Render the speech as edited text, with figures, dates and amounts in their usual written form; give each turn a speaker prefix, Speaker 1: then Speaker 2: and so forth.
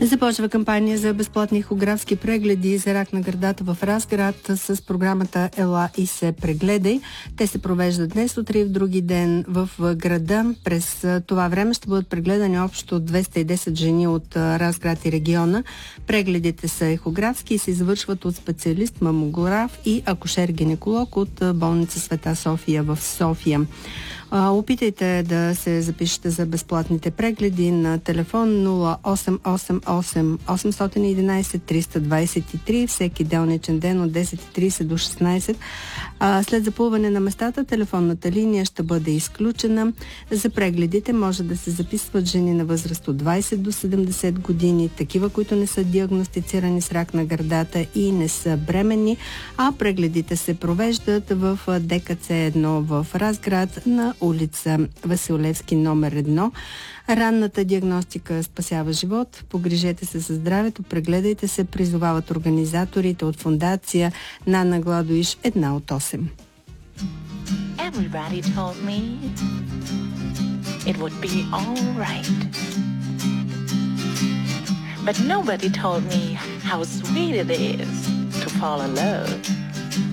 Speaker 1: Започва кампания за безплатни ехографски прегледи за рак на гърдата в Разград с програмата Ела и се прегледай. Те се провеждат днес, утре и в други ден в града. През това време ще бъдат прегледани общо 210 жени от Разград и региона. Прегледите са ехографски и се извършват от специалист, мамограф и акушер-гинеколог от болница Света София в София. Опитайте да се запишете за безплатните прегледи на телефон 0888 811 323 всеки делничен ден от 10:30 до 16. След запълване на местата, телефонната линия ще бъде изключена. За прегледите може да се записват жени на възраст от 20 до 70 години, такива, които не са диагностицирани с рак на гърдата и не са бременни, а прегледите се провеждат в ДКЦ-1 в Разград на улица Васил Левски номер 1. Ранната диагностика спасява живот. Погрижете се за здравето, прегледайте се, призовават организаторите от фондация Нана Гладуиш 1 от 8.
Speaker 2: Everybody told me it would be all right. But nobody told me how sweet it is to fall in love.